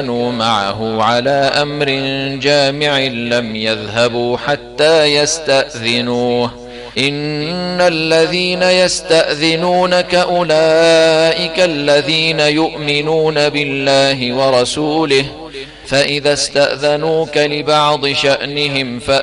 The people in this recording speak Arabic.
كانوا معه على أمر جامع لم يذهبوا حتى يستأذنوه إن الذين يستأذنونك أولئك الذين يؤمنون بالله ورسوله فإذا استأذنوك لبعض شأنهم